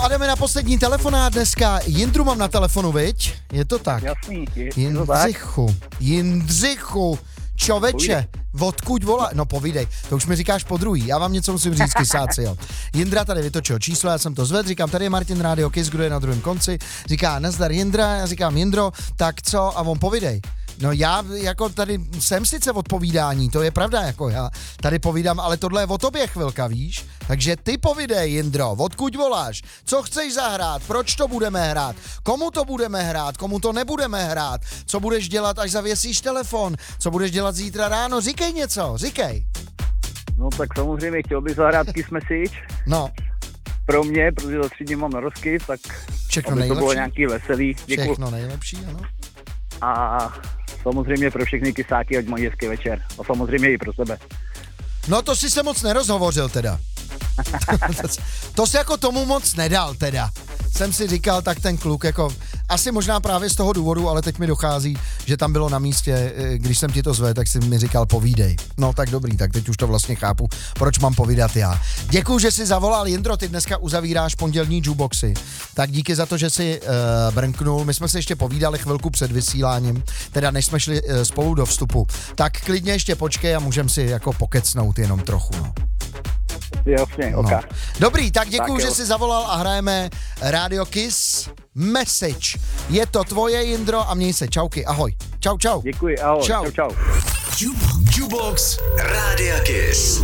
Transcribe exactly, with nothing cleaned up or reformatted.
A jdeme na poslední telefonát dneska. Jindru mám na telefonu, viď? Je to tak? Jasný, je, je to tak. Jindřichu, Jindřichu, čověče, odkud volá? No povídej, to už mi říkáš po druhý, já vám něco musím říct, kysáci, jo. Jindra tady vytočil číslo, já jsem to zvedl, říkám, tady je Martin Radio Kiss, kdo je na druhém konci, říká, nazdar Jindra, já říkám, Jindro, tak co? A on povídej. No já jako tady jsem sice odpovídání, to je pravda, jako já tady povídám, ale tohle je o tobě chvilka, víš? Takže ty povídej, Jindro, odkud voláš? Co chceš zahrát? Proč to budeme hrát? Komu to budeme hrát? Komu to nebudeme hrát? Co budeš dělat, až zavěsíš telefon? Co budeš dělat zítra ráno? Říkej něco, říkej. No tak samozřejmě chtěl bych zahrát Kiss Message. No. Pro mě, protože za tři dny mám narozky, tak všechno aby nejlepší. to bylo nějaký veselý. Děkuju. Všechno nejlepší, ano. A samozřejmě pro všechny kysáky, ať mají hezký večer. A samozřejmě i pro sebe. No to si se moc nerozhovořil teda. to, to si jako tomu moc nedal teda. Jsem si říkal, tak ten kluk jako, asi možná právě z toho důvodu, ale teď mi dochází, že tam bylo na místě, když jsem ti to zvedl, tak si mi říkal povídej. No tak dobrý, tak teď už to vlastně chápu, proč mám povídat já. Děkuju, že jsi zavolal, Jindro, ty dneska uzavíráš pondělní jukeboxy. Tak díky za to, že jsi uh, brnknul, my jsme se ještě povídali chvilku před vysíláním, teda než jsme šli uh, spolu do vstupu. Tak klidně ještě počkej a můžem si jako pokecnout jenom trochu, no. Jasně, ok. No. Dobrý, tak děkuju, tak že jsi zavolal a hrajeme Radio Kiss Message. Je to tvoje, Jindro, a měj se. Čauky, ahoj. Čau, čau. Děkuji, ahoj. Čau, čau. čau. Jukebox Radio Kiss.